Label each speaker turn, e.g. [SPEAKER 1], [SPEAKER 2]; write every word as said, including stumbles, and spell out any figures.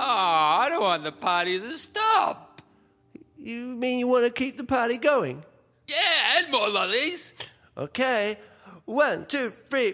[SPEAKER 1] I don't want the party to stop.
[SPEAKER 2] You mean you want to keep the party going?
[SPEAKER 1] Yeah, and more lollies.
[SPEAKER 2] Okay. One, two, three.